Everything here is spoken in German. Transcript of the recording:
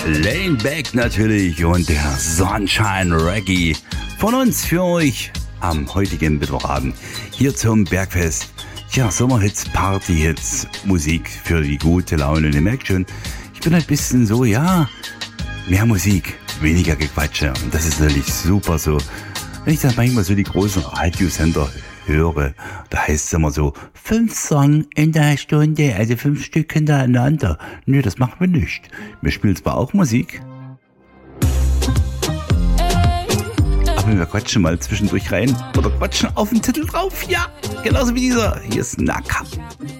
Lane Beck natürlich und der Sunshine Reggae von uns für euch am heutigen Mittwochabend hier zum Bergfest. Ja, Sommerhits, Partyhits, Musik für die gute Laune. Und ihr merkt schon, ich bin ein bisschen so, ja, mehr Musik, weniger Gequatsche. Und das ist natürlich super so. Wenn ich dann manchmal so die großen Radiosender höre, da heißt es immer so, 5 Songs in der Stunde, also 5 Stück hintereinander. Nö, das machen wir nicht. Wir spielen zwar auch Musik, aber wir quatschen mal zwischendurch rein oder quatschen auf den Titel drauf. Ja, genauso wie dieser. Hier ist Naka.